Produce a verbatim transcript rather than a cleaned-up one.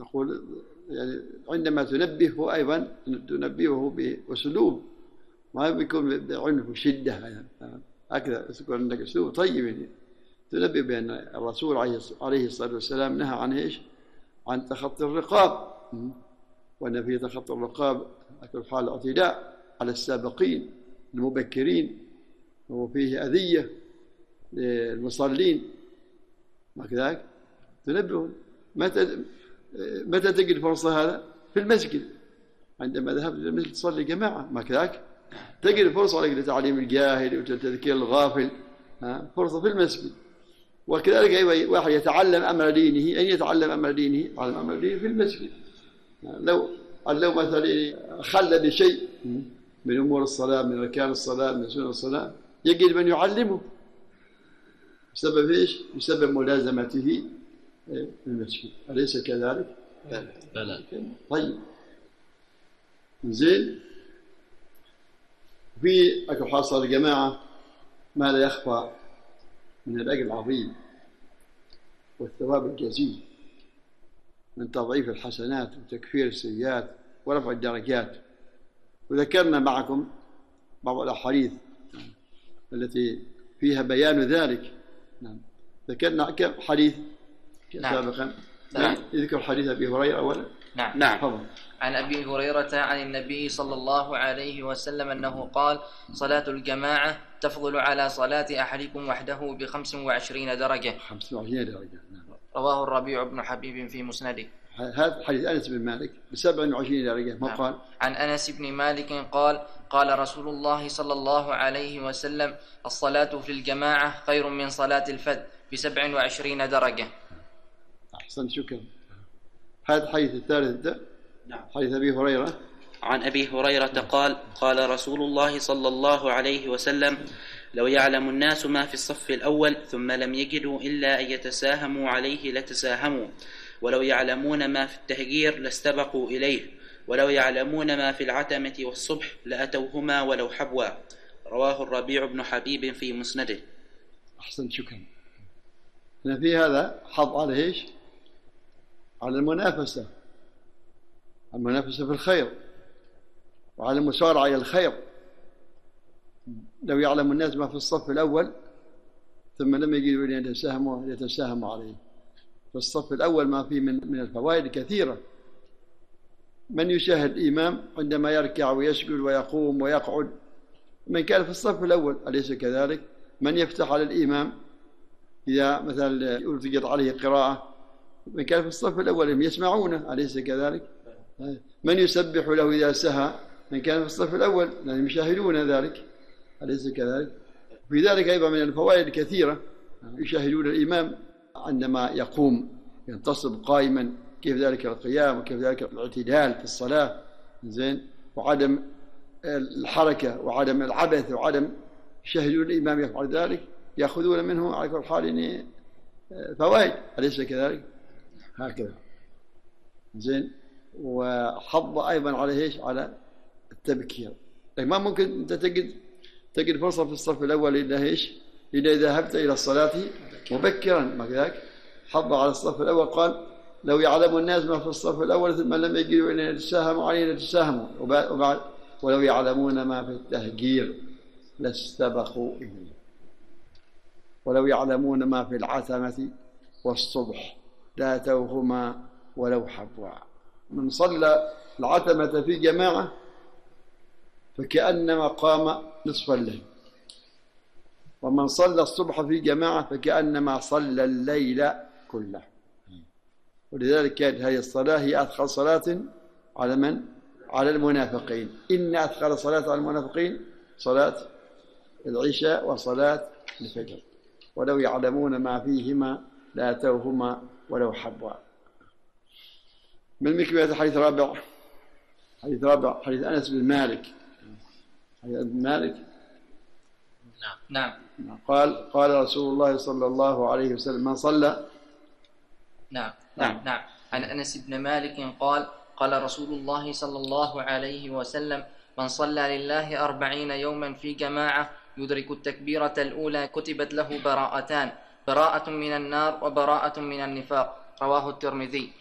تقول يعني عندما تنبهه أيضا تنبهه بأسلوب ما بيكون بعنف وشدة يعني. هكذا يكون عندك أسلوب طيب يعني تنبه بأن الرسول عليه الصلاة والسلام نهى عن إيش؟ عن تخطي الرقاب، وأن في تخطي الرقاب أكل حال اعتداء على السابقين المبكرين، وفيه أذية للمصلين. وكذلك تنبهون. متى متى تجد فرصة هذا؟ في المسجد، عندما ذهبت إلى المسجد تصلي جماعة، ما كذاك تجد فرصة لتعليم الجاهل وتذكير الغافل، فرصة في المسجد. وكذلك أيضا واحد يتعلم أمر دينه، أن يتعلم أمر دينه يتعلم أمر دينه في المسجد. لو لو مثلا خل بشيء من أمور الصلاة، من أركان الصلاة، من سنن الصلاة، يجب أن يعلمه بسبب إيش؟ بسبب ملازمته في المسجد. أليس كذلك؟ بلى. طيب زين. في أكو حاصل الجماعة ما لا يخفى من الأجر العظيم والثواب الجزيل من تضعيف الحسنات وتكفير السيئات ورفع الدرجات. وذكرنا معكم بعض الأحاديث التي فيها بيان ذلك. نعم. ذكرنا كم حديث سابقا. نعم. يذكر حديث أبي هريرة أولا. نعم. نعم. فضل. عن أبي هريرة عن النبي صلى الله عليه وسلم أنه قال: صلاة الجماعة تفضل على صلاة أحدكم وحده بخمس وعشرين درجة. خمس وعشرين درجة. نعم. رواه الربيع بن حبيب في مسنده. هذا حديث أنس بن مالك بسبع وعشرين درجة. ما قال؟ عن أنس بن مالك قال: قال رسول الله صلى الله عليه وسلم: الصلاة في الجماعة خير من صلاة الفذ بسبع وعشرين درجة. أحسن، شكرا. هذا الحديث الثالث ده. نعم. حديث أبي هريرة. عن أبي هريرة قال: قال رسول الله صلى الله عليه وسلم: لو يعلم الناس ما في الصف الأول ثم لم يجدوا إلا أن يتساهموا عليه لتساهموا، ولو يعلمون ما في التهجير لاستبقوا إليه، ولو يعلمون ما في العتمة والصبح لأتوهما ولو حبوا. رواه الربيع بن حبيب في مسنده. أحسن، شكرا. هنا في هذا حظ على إيش؟ على المنافسة، المنافسة في الخير وعلى المسارعة إلى الخير. لو يعلم الناس ما في الصف الأول ثم لم يجدوا أن يتساهموا يتساهموا عليه. في الصف الأول ما فيه من من الفوائد كثيرة. من يشاهد الإمام عندما يركع ويسجد ويقوم ويقعد، من كان في الصف الأول، أليس كذلك؟ من يفتح على الإمام إذا مثلا ألتقط عليه قراءة، من كان في الصف الأول هم يسمعونه، أليس كذلك؟ من يسبح له إذا سهى، من كان في الصف الأول لأنهم يشاهدون ذلك، أليس كذلك؟ في ذلك أيضا من الفوائد الكثيرة. يشاهدون الإمام عندما يقوم ينتصب قائما، كيف ذلك القيام وكيف ذلك الاعتدال في الصلاة، زين، وعدم الحركة وعدم العبث وعدم، يشاهدون الإمام يفعل ذلك، يأخذون منه على كل حال فوائد، أليس كذلك؟ هكذا، زين. وحض أيضا على إيش؟ على التبكير. لكن ما ممكن أنت تجد تجد فرصة في الصف الأول إلا إيش؟ إلا إذا ذهبت إلى الصلاة مبكرا، ما كذلك؟ حض على الصف الأول، قال: لو يعلم الناس ما في الصف الأول ثم لم يجدوا أن يتساهموا عليه لتساهموا، وبعد ولو يعلمون ما في التهجير لاستبقوا إليه، ولو يعلمون ما في العتمة والصبح لاتوهما ولو حبوا. من صلى العتمة في جماعة فكأنما قام نصف الليل، ومن صلى الصبح في جماعة فكأنما صلى الليل كله. ولذلك كانت هذه الصلاة هي أثقل صلاة على من؟ على المنافقين. إن أثقل صلاة على المنافقين صلاة العشاء وصلاة الفجر، ولو يعلمون ما فيهما لاتوهما ولو حبوا. من مكملة حديث رابع، حديث رابع حديث أنس بن مالك. حديث بن مالك. نعم. نعم. قال: قال رسول الله صلى الله عليه وسلم: من صلى. نعم. نعم. نعم. عن أنس بن مالك قال: قال رسول الله صلى الله عليه وسلم: من صلى لله أربعين يوما في جماعة يدرك التكبيرة الأولى كتبت له براءتان، براءة من النار وبراءة من النفاق. رواه الترمذي.